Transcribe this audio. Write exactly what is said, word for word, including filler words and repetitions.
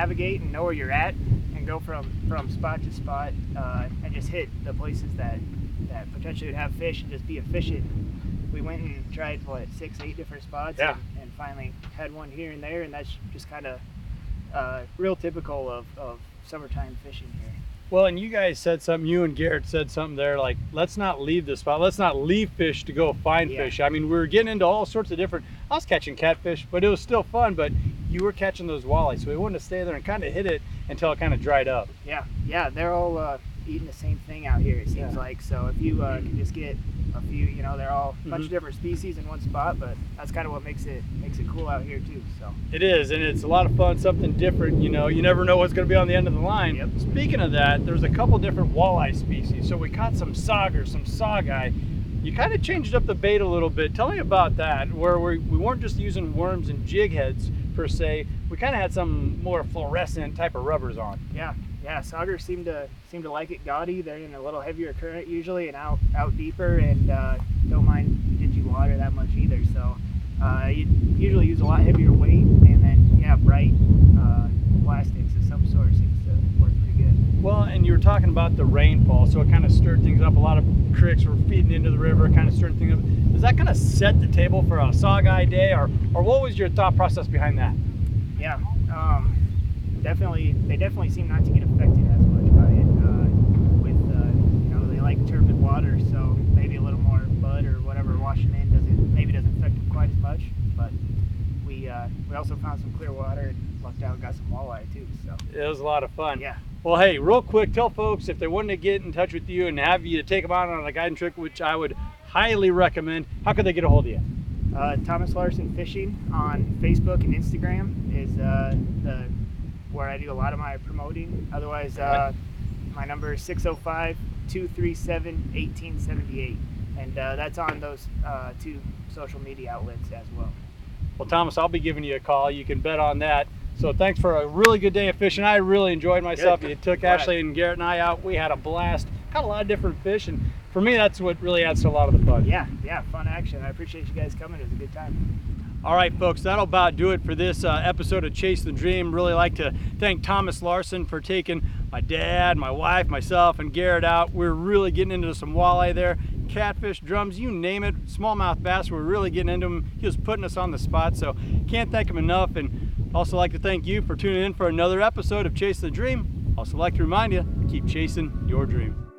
navigate and know where you're at and go from from spot to spot uh, and just hit the places that that potentially would have fish and just be efficient. We went and tried what six, eight different spots, yeah. and, and finally had one here and there, and that's just kind of uh, real typical of, of summertime fishing here. Well, and you guys said something, you and Garrett said something there, like, let's not leave the spot. Let's not leave fish to go find Yeah. fish. I mean, we were getting into all sorts of different, I was catching catfish, but it was still fun, but you were catching those walleye, so we wanted to stay there and kind of hit it until it kind of dried up. Yeah, yeah, they're all uh, eating the same thing out here, it seems Yeah. like. So if you uh, can just get a few, you know, they're all a bunch Mhm. of different species in one spot, but that's kind of what makes it makes it cool out here too. So It is, and it's a lot of fun, something different, you know, you never know what's going to be on the end of the line. Yep. Speaking of that, there's a couple different walleye species. So we caught some sauger, some saugeye. You kind of changed up the bait a little bit. Tell me about that, where we, we weren't just using worms and jig heads per se. We kind of had some more fluorescent type of rubbers on. yeah, yeah, saugers seem to seem to like it gaudy. They're in a little heavier current usually and out out deeper, and uh, don't mind dingy water that much either. So uh, you usually use a lot heavier weight, and then yeah, bright uh, plastics of some sort seems to work pretty good. Well, and you were talking about the rainfall, so it kind of stirred things up. A lot of creeks were feeding into the river, kind of stirring things up. Does that kind of set the table for a saugeye day, or, or what was your thought process behind that? Yeah, um, definitely. They definitely seem not to get affected as much by it. Uh, with uh, you know, they like turbid water, so maybe a little more mud or whatever washing in doesn't maybe doesn't affect them quite as much. But we uh, we also found some clear water and lucked out and got some walleye too. So It was a lot of fun. yeah. Well, hey, real quick, tell folks if they wanted to get in touch with you and have you take them out on a guiding trip, which I would highly recommend, how could they get a hold of you? Uh, Thomas Larson Fishing on Facebook and Instagram is uh, the where I do a lot of my promoting. Otherwise, uh, my number is six oh five, two three seven, one eight seven eight, and uh, that's on those uh, two social media outlets as well. Well, Thomas, I'll be giving you a call. You can bet on that. So thanks for a really good day of fishing. I really enjoyed myself. Good. You took Glad. Ashley and Garrett and I out. We had a blast. Caught a lot of different fish, and for me, that's what really adds to a lot of the fun. Yeah, yeah, fun action. I appreciate you guys coming. It was a good time. All right, folks, that'll about do it for this uh, episode of Chase the Dream. Really like to thank Thomas Larson for taking my dad, my wife, myself, and Garrett out. We're really getting into some walleye there, catfish, drums, you name it, smallmouth bass. We're really getting into them. He was putting us on the spot, so can't thank him enough. And also like to thank you for tuning in for another episode of Chase the Dream. Also like to remind you, keep chasing your dream.